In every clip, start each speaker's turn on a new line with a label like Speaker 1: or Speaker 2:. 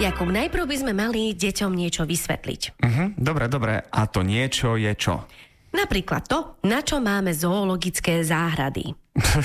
Speaker 1: Jakub, najprv by sme mali deťom niečo vysvetliť.
Speaker 2: Dobre. A to niečo je čo?
Speaker 1: Napríklad to, na čo máme zoologické záhrady.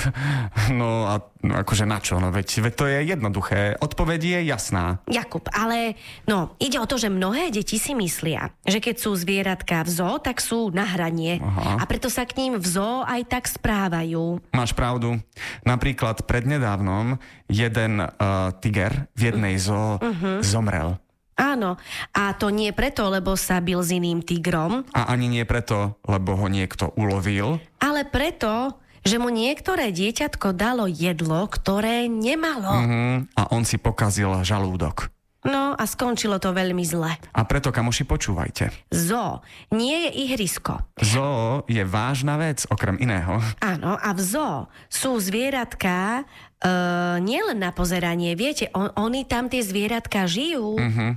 Speaker 2: No akože na čo? No veď to je jednoduché. Odpoveď je jasná.
Speaker 1: Jakub, ale ide o to, že mnohé deti si myslia, že keď sú zvieratka v zoo, tak sú na hranie.
Speaker 2: Aha.
Speaker 1: A preto sa k ním v zoo aj tak správajú.
Speaker 2: Máš pravdu. Napríklad prednedávnom jeden tiger v jednej zoo zomrel.
Speaker 1: Áno, a to nie preto, lebo sa bil s iným tigrom.
Speaker 2: A ani nie preto, lebo ho niekto ulovil.
Speaker 1: Ale preto, že mu niektoré dieťatko dalo jedlo, ktoré nemalo.
Speaker 2: A on si pokazil žalúdok.
Speaker 1: No a skončilo to veľmi zle.
Speaker 2: A preto, kamoši, počúvajte.
Speaker 1: Zoo nie je ihrisko.
Speaker 2: Zoo je vážna vec, okrem iného.
Speaker 1: Áno, a v zoo sú zvieratká nielen na pozeranie. Viete, oni tam tie zvieratka žijú.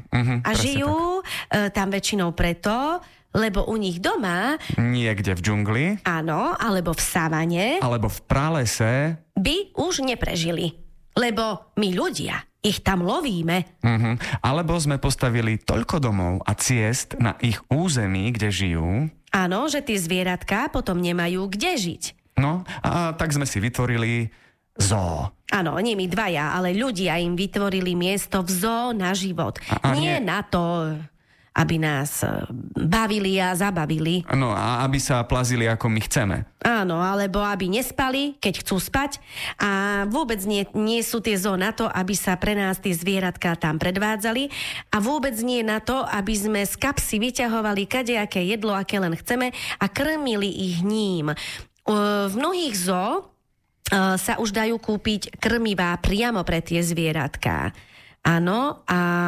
Speaker 1: A žijú tam väčšinou preto, lebo u nich doma...
Speaker 2: Niekde v džungli.
Speaker 1: Áno, alebo v savane.
Speaker 2: Alebo v pralese.
Speaker 1: By už neprežili. Lebo my ľudia ich tam lovíme.
Speaker 2: Alebo sme postavili toľko domov a ciest na ich území, kde žijú.
Speaker 1: Áno, že tie zvieratka potom nemajú kde žiť.
Speaker 2: No, a tak sme si vytvorili zoo.
Speaker 1: Áno, nie my dvaja, ale ľudia im vytvorili miesto v zoo na život. Nie na to, aby nás bavili a zabavili.
Speaker 2: No a aby sa plazili ako my chceme.
Speaker 1: Áno, alebo aby nespali, keď chcú spať. A vôbec nie sú tie zoo na to, aby sa pre nás tie zvieratka tam predvádzali. A vôbec nie na to, aby sme z kapsy vyťahovali kadejaké jedlo, aké len chceme a krmili ich ním. V mnohých zoo sa už dajú kúpiť krmivá priamo pre tie zvieratká. Áno,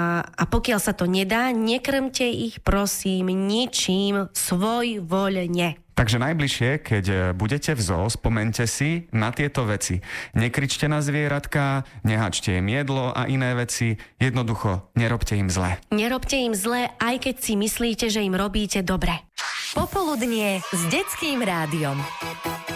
Speaker 1: a pokiaľ sa to nedá, nekrmte ich, prosím, ničím svojvoľne.
Speaker 2: Takže najbližšie, keď budete v zoo, spomente si na tieto veci. Nekričte na zvieratka, nehačte im jedlo a iné veci. Jednoducho, nerobte im zle.
Speaker 1: Nerobte im zle, aj keď si myslíte, že im robíte dobre.
Speaker 3: Popoludnie s Detským rádiom.